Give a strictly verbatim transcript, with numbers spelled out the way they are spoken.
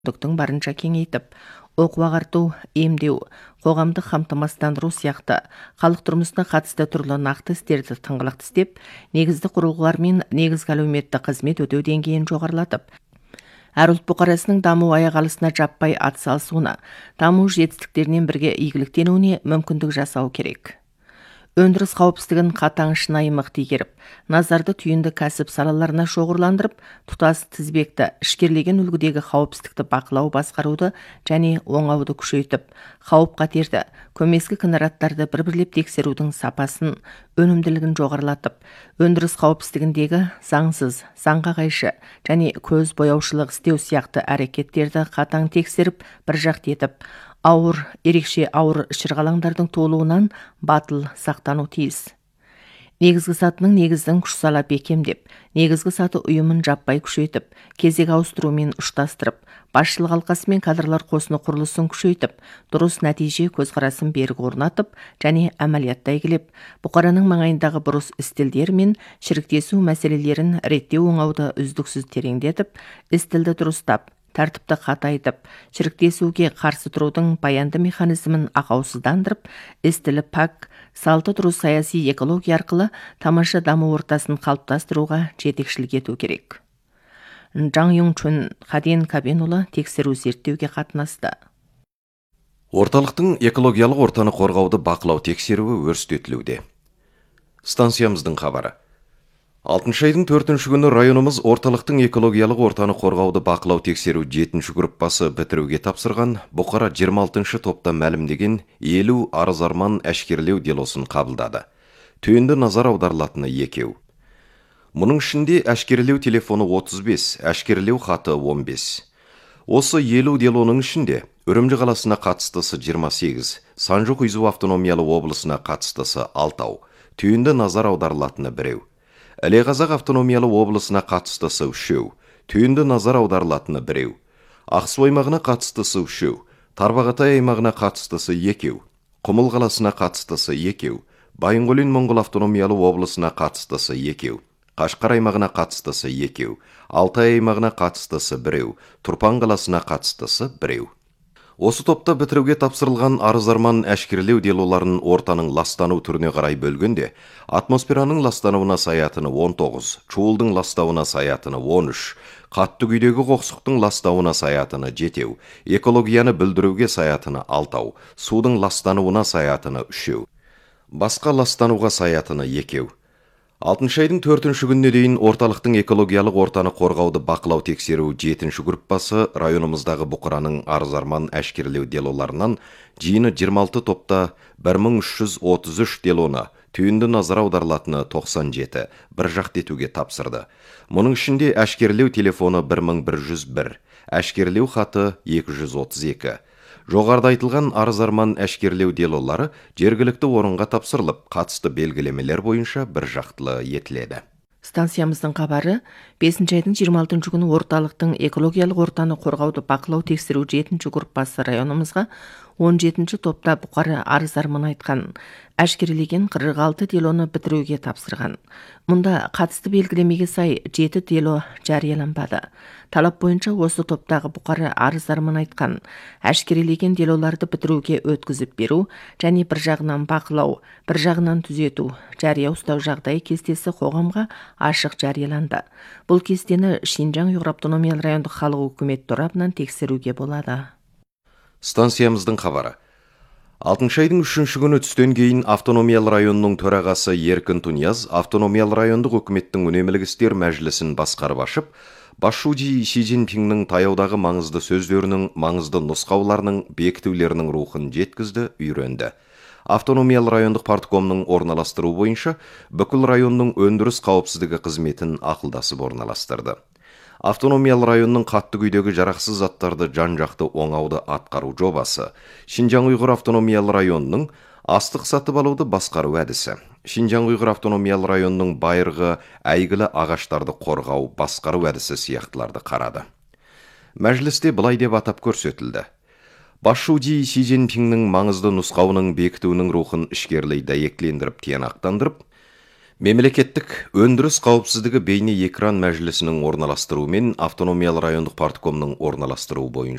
мүмкіндіктің барынша кеңейтіп, оқу-ағарту, емдеу, қоғамдық қамтамасыздандыру сияқты халық тұрмысына қатысты түрлі нақты істерді тыңғылықты істеп, негізді құрылғылар мен негізгі әлеуметтік қызмет өтеу деңгейін жоғарылатып, әр ұлт бұқарасының даму аяқ алысына жаппай атсалысуына, даму жетістіктерінен бірге игіліктенуіне мүмкіндік жасау керек. Өндіріс қауіпсіздігін қатаң шынайы мықты игеріп, назарды түйінді кәсіп салаларына шоғырландырып, тұтас тізбекті, ішкерлеген үлгідегі қауіпсіздікті бақылау басқаруды және оңауды күшейтіп, қауіп қатерді, көмескі кінараттарды бір-бірлеп тексерудің сапасын, өнімділігін жоғарылатып, өндіріс қауіпсіздігіндегі заңсыз, заңға қайшы және көз бояушылық істеу сияқты әрекеттерді қатаң тексеріп, бір жақты етіп, ауыр, ерекше ауыр шырғалаңдардың толуынан батыл сақтану тиіс. Негізгі сатының негіздің күш сала бекемдеп, негізгі саты ұйымын жаппай күшейтіп, кезек ауыстырумен ұштастырып, басшылық алқасы мен кадрлар қосыны құрылысын күшейтіп, дұрыс нәтиже көзқарасын берік орнатып және әмәлияттай келіп, бұқараның маңайындағы бұрыс істілдер мен шіріктесу мәселелерін реттеу оңауды үздіксіз тереңдетіп, істілді дұрыстап, тәртіпті қатайтып, шіріктесуге қарсы тұрудың баянды механизмін ақаусыздандырып, істілі пәк, салты тұру саяси экология арқылы тамаша даму ортасын қалыптастыруға жетекшілік ету керек. Жаң Юңчун Хаден Кабенұлы тексеру зерттеуге қатынасты. Орталықтың экологиялық ортаны қорғауды бақылау тексеруі өрістетілуде. Станциямыздың хабары. алтыншы айдың төртінші күні районымыз орталықтың экологиялық ортаны қорғауды бақылау тексеру жетінші группасы бітіруге тапсырған, бұқара жиырма алтыншы топта мәлімдеген елу арыз-арман әшкерлеу делосын қабылдады. Түйінді назар аударылатыны екеу. Мұның ішінде әшкерлеу телефоны отыз бес, әшкерлеу хаты он бес. Осы елу делоның ішінде Үрімжі қаласына қатыстысы жиырма сегіз, Санжу-Құйзу автономиялы облысына қатыстысы алтау, түйінді назар аударылатыны біреу. Іле-Қазақ автономиялы облысына қатыстысы үшеу, түйінді назар аударылатыны біреу. Ақсу аймағына қатыстысы үшеу, Тарбағатай аймағына қатыстысы екеу, Құмыл қаласына қатыстысы екеу, Байынғолин Моңғол автономиялы облысына қатыстысы екеу, Қашқар аймағына қатыстысы екеу, Алтай аймағына қатыстысы біреу, Тұрпан қаласына қатыстысы біреу. Осы топта бітіруге тапсырылған арыз-арман әшкерлеу делоларын ортаның ластану түріне қарай бөлгенде, атмосфераның ластануына саятыны он тоғыз, чуылдың ластауына саятыны он үш, қатты күйдегі қоқсықтың ластауына саятыны жетеу, экологияны бүлдіруге саятыны алтау, судың ластануына саятыны үшеу, басқа ластануға саятыны екеу. алтыншы айдың төртінші күніне дейін орталықтың экологиялық ортаны қорғауды бақылау тексеру жетінші группасы районымыздағы бұқараның арыз-арман әшкерлеу делоларынан жиыны жиырма алты топта бір мың үш жүз отыз үш делоны, түйінді назар аударылатыны тоқсан жеті, бір жақты етуге тапсырды. Мұның ішінде әшкерлеу телефоны бір мың бір жүз бір, әшкерлеу хаты екі жүз отыз екі. Жоғарыда айтылған арыз-арман әшкерлеу делолары жергілікті орынға тапсырылып, қатысты белгілемелер бойынша бір жақтылы етіледі. Станциямыздың хабары бесінші айдың жиырма алтыншы күні орталықтың экологиялық ортаны қорғауды бақылау тексеру жетінші группасы районымызға он жетінші топта бұқара арыз-арман айтқан, әшкерелеген қырық алты делоны бітіруге тапсырған. Мұнда қатысты белгілемеге сай жеті дело жарияланбады. Талап бойынша осы топтағы бұқара арыз-арман айтқан, әшкерелеген делоларды бітіруге өткізіп беру және бір жағынан бақылау, бір жағынан түзету, жария ұстау жағдайы кестесі қоғамға ашық жарияланды. Бұл кестені Шинжаң Ұйғыр автономиялы райондық халық өкімет торабынан тексеруге болады. Станциямыздың хабары. алтыншы айдың үшінші күні түстен кейін автономиялы районның төрағасы Еркін Тунияз автономиялы райондық өкіметтің үнемілік істер мәжілісін басқарып ашып, Басшуди Си Цзиньпиннің таяудағы маңызды сөздерінің, маңызды нұсқауларының, бекітулерінің рухын жеткізді, үйренді. Автономиялы райондық парткомның орналастыру бойынша бүкіл районның өндіріс қауіпсіздігі қызметін ақылдасып орналастырды. Автономиялы районның қатты күйдегі жарақсыз заттарды жан-жақты оңауды атқару жобасы, Шинжаң Ұйғыр автономиялы районның астық сатып алуды басқару әдісі, Шинжаң Ұйғыр автономиялы районның байырғы әйгілі ағаштарды қорғау, басқару әдісі сияқтыларды қарады. Мәжілісте былай деп атап көрсетілді. Басшуди Си Цзиньпиннің маңызды нұсқауының бекітуінің рухын ішкерлей дәйектілендіріп, тиянақтандырып, Мемлекеттік өндіріс қауіпсіздігі бейне экран мәжілісінің орналастыруымен автономиялы райондық парткомның орналастыруы бойынша